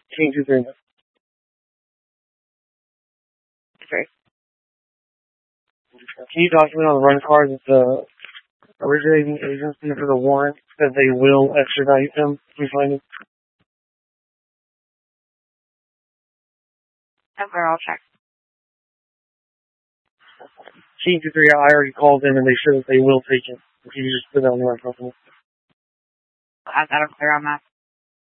Team 2-3. Okay. Can you document on the run card that the originating agency for the warrant said they will extradite them if we find them? Okay, I'll check. Team 2-3, I already called them and they said that they will take it. If you just put that on the run card. I don't clear on that.